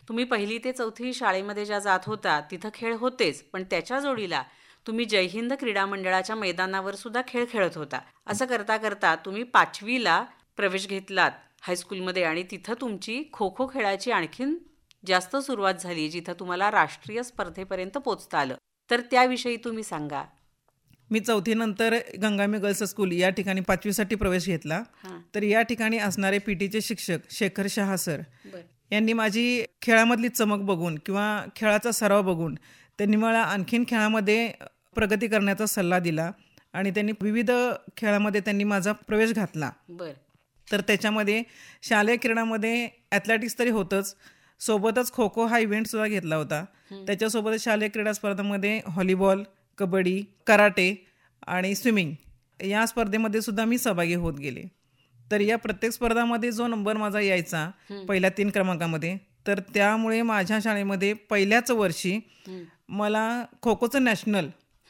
तुम्ही 1ली ते 4थी शाळेमध्ये ज्या जात होता तिथं खेळ होतेच, पण त्याच्या जोडीला तुम्ही जय हिंद क्रीडा मंडळाच्या मैदानावर सुद्धा खेळ खेळत होता. असं करता करता तुम्ही 5वीला प्रवेश घेतलात हायस्कूलमध्ये आणि तिथं तुमची खो खो खेळाची आणखीन जास्त सुरुवात झाली, जिथं तुम्हाला राष्ट्रीय स्पर्धेपर्यंत पोचता आलं. तर त्याविषयी तुम्ही सांगा. मी 4थी नंतर गंगामी गर्ल्स स्कूल या ठिकाणी 5वीसाठी प्रवेश घेतला. हां. तर या ठिकाणी असणारे पीटीचे शिक्षक शेखर शहा सर बरं. यांनी माझी खेळामधली चमक बघून किंवा खेळाचा सराव बघून त्यांनी मला आणखीन खेळामध्ये प्रगती करण्याचा सल्ला दिला आणि त्यांनी विविध खेळामध्ये त्यांनी माझा प्रवेश घातला. बरं. तर त्याच्यामध्ये शालेय क्रीडामध्ये ॲथलेटिक्स तरी होतंच, सोबतच खो खो हा इव्हेंटसुद्धा घेतला होता. त्याच्यासोबतच शालेय क्रीडा स्पर्धांमध्ये व्हॉलीबॉल, कबड्डी, कराटे आणि स्विमिंग या स्पर्धेमध्ये सुद्धा मी सहभागी होत गेले. तर या प्रत्येक स्पर्धामध्ये जो नंबर माझा यायचा पहिल्या 3 क्रमांकामध्ये, तर त्यामुळे माझ्या शाळेमध्ये पहिल्याच वर्षी मला खो खोचं नॅशनल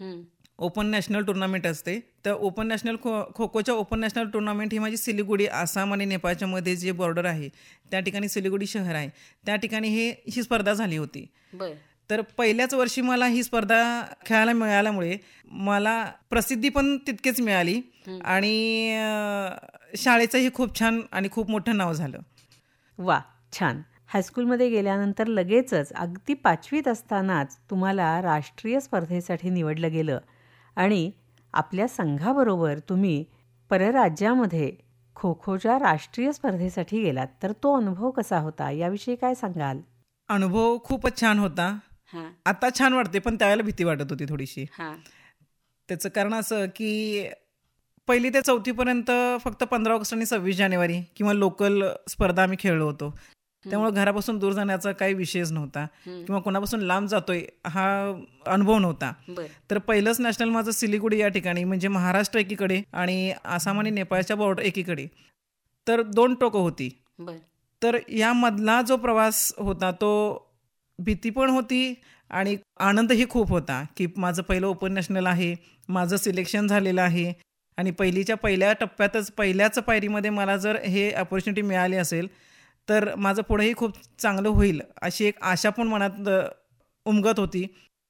ओपन नॅशनल टुर्नामेंट असते. तर ओपन नॅशनल खो खोच्या ओपन नॅशनल टुर्नामेंट ही माझी सिलिगुडी, आसाम आणि नेपाळच्या मध्ये जे बॉर्डर आहे त्या ठिकाणी सिलिगुडी शहर आहे, त्या ठिकाणी ही स्पर्धा झाली होती. बरं. तर पहिल्याच वर्षी मला ही स्पर्धा खेळायला मिळाल्यामुळे मला प्रसिद्धी पण तितकीच मिळाली आणि शाळेचंही खूप छान आणि खूप मोठं नाव झालं. वा, छान. हायस्कूलमध्ये गेल्यानंतर लगेचच अगदी 5वीत असतानाच तुम्हाला राष्ट्रीय स्पर्धेसाठी निवडलं गेलं आणि आपल्या संघाबरोबर तुम्ही परराज्यामध्ये खो खोच्या राष्ट्रीय स्पर्धेसाठी गेलात. तर तो अनुभव कसा होता, याविषयी काय सांगाल? अनुभव खूपच छान होता. हां. आता छान वाटते, पण त्यावेळेला भीती वाटत होती थोडीशी. हां. त्याचं कारण असं की 1ली ते 4थीपर्यंत फक्त 15 ऑगस्ट आणि 26 जानेवारी किंवा लोकल स्पर्धा आम्ही खेळलो होतो. त्यामुळे घरापासून दूर जाण्याचा काही विषयच नव्हता किंवा कोणापासून लांब जातोय हा अनुभव नव्हता. बरं. तर पहिलंच नॅशनल माझं सिलिगुडी या ठिकाणी, म्हणजे महाराष्ट्र एकीकडे आणि आसाम आणि नेपाळच्या बॉर्डर एकीकडे, तर 2 टोकं होती. बरं. तर यामधला जो प्रवास होता तो भीती पण होती आणि आनंदही खूप होता की माझं पहिलं ओपन नॅशनल आहे, माझं सिलेक्शन झालेलं आहे आणि पहिल्या टप्प्यातच पहिल्याच पायरीमध्ये मला जर हे अपॉर्च्युनिटी मिळाली असेल तर माझं पुढेही खूप चांगलं होईल अशी एक आशा पण मनात उमगत होती.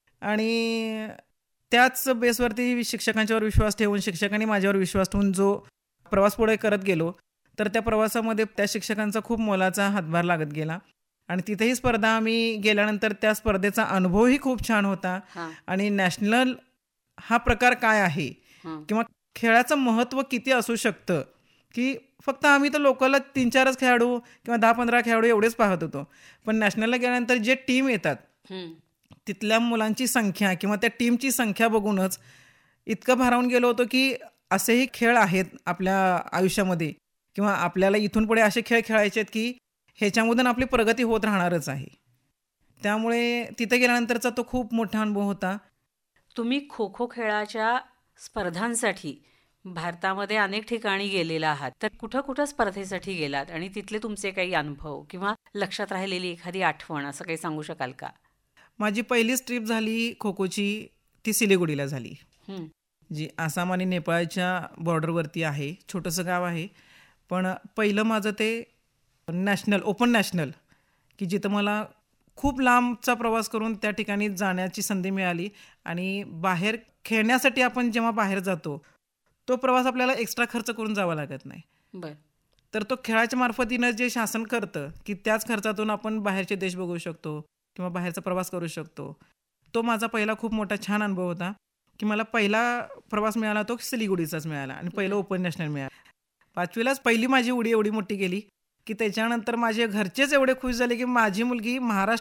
आणि त्याच बेसवरती शिक्षकांच्यावर विश्वास ठेवून, शिक्षकांनी माझ्यावर विश्वास ठेवून जो प्रवास पुढे करत गेलो, तर त्या प्रवासामध्ये त्या शिक्षकांचा खूप मोलाचा हातभार लागत गेला आणि तिथेही स्पर्धा आम्ही गेल्यानंतर त्या स्पर्धेचा अनुभवही खूप छान होता. आणि नॅशनल हा प्रकार काय आहे किंवा खेळाचं महत्त्व किती असू शकतं, की फक्त आम्ही तर लोकलला 3-4च खेळाडू किंवा 10-15 खेळाडू एवढेच पाहत होतो, पण नॅशनलला गेल्यानंतर जे टीम येतात तिथल्या मुलांची संख्या किंवा त्या टीमची संख्या बघूनच इतकं भारावून गेलो होतो की असेही खेळ आहेत आपल्या आयुष्यामध्ये किंवा आपल्याला इथून पुढे असे खेळ खेळायचे आहेत की ह्याच्यामधून आपली प्रगती होत राहणारच आहे. त्यामुळे तिथे गेल्यानंतरचा तो खूप मोठा अनुभव होता. तुम्ही खो खो खेळाच्या स्पर्धांसाठी भारतामध्ये अनेक ठिकाणी गेलेला आहात, तर कुठं कुठं स्पर्धेसाठी गेलात आणि तिथले तुमचे काही अनुभव किंवा लक्षात राहिलेली एखादी आठवण असं काही सांगू शकाल का? माझी पहिलीच ट्रिप झाली खो खोची, ती सिलिगुडीला झाली, जी आसाम आणि नेपाळच्या बॉर्डरवरती आहे. छोटंसं गाव आहे, पण पहिलं माझं ते नॅशनल ओपन नॅशनल की जिथं मला खूप लांबचा प्रवास करून त्या ठिकाणी जाण्याची संधी मिळाली. आणि बाहेर खेळण्यासाठी आपण जेव्हा बाहेर जातो तो प्रवास आपल्याला एक्स्ट्रा खर्च करून जावा लागत नाही. बरं. तर तो खेळाच्या मार्फतीनं जे शासन करतं की त्याच खर्चातून आपण बाहेरचे देश बघू शकतो किंवा बाहेरचा प्रवास करू शकतो. तो माझा पहिला खूप मोठा छान अनुभव होता की मला पहिला प्रवास मिळाला तो सिलिगुडीचाच मिळाला आणि पहिलं ओपन नॅशनल मिळालं. 5वीलाच पहिली माझी उडी एवढी मोठी गेली की त्याच्यानंतर माझे घरचेच एवढे खुश झाले की माझी मुलगी महाराष्ट्र